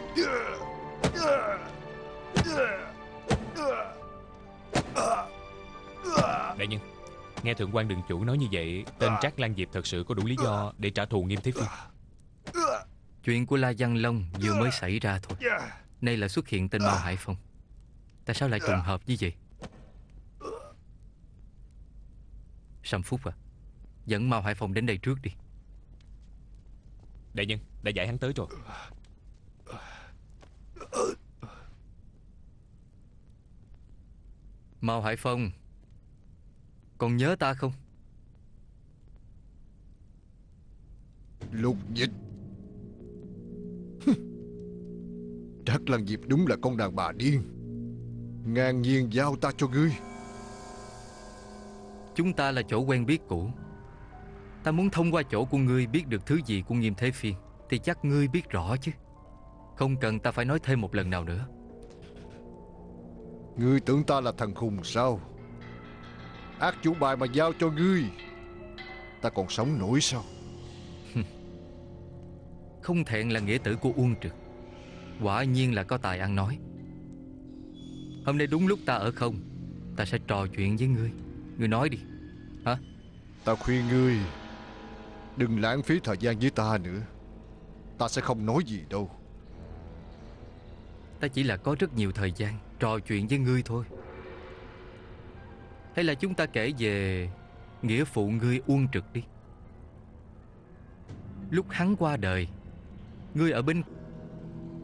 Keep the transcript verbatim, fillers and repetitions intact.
Đại nhân, nghe thượng quan đường chủ nói như vậy, tên Trác Lan Diệp thật sự có đủ lý do để trả thù Nghiêm Thế Phiên. Chuyện của La Văn Long vừa mới xảy ra thôi, nay là xuất hiện tên Mao Hải Phong. Tại sao lại trùng hợp như vậy? Sâm Phúc à, dẫn Mao Hải Phong đến đây trước đi. Đại nhân, đã giải hắn tới rồi. Mao Hải Phong, còn nhớ ta không? Lục Dịch. Trác Lan Diệp đúng là con đàn bà điên, ngang nhiên giao ta cho ngươi. Chúng ta là chỗ quen biết cũ. Ta muốn thông qua chỗ của ngươi biết được thứ gì của Nghiêm Thế Phiên thì chắc ngươi biết rõ chứ. Không cần ta phải nói thêm một lần nào nữa. Ngươi tưởng ta là thằng khùng sao? Ác chủ bài mà giao cho ngươi, ta còn sống nổi sao? Không thẹn là nghĩa tử của Uông Trực, quả nhiên là có tài ăn nói. Hôm nay đúng lúc ta ở không, ta sẽ trò chuyện với ngươi. Ngươi nói đi. Hả? Ta khuyên ngươi đừng lãng phí thời gian với ta nữa. Ta sẽ không nói gì đâu. Ta chỉ là có rất nhiều thời gian trò chuyện với ngươi thôi. Hay là chúng ta kể về nghĩa phụ ngươi Uông Trực đi. Lúc hắn qua đời, ngươi ở bên